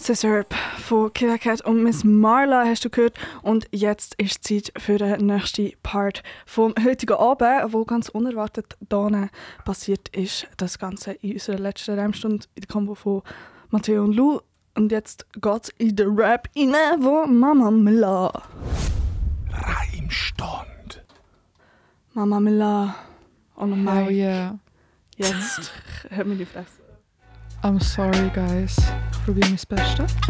Scissorp von Killer Cat und Miss Marla hast du gehört. Und jetzt ist Zeit für den nächsten Part vom heutigen Abend, wo ganz unerwartet hier passiert ist. Das Ganze in unserer letzten Reimstunde in der Kombo von Matteo und Lou. Und jetzt geht's in den Rap rein, wo Mama Mila. Reimstund. Mama Mila. Oh Hell yeah. Jetzt hört mir die Fresse. I'm sorry, guys. Ich probiere mein Bestes.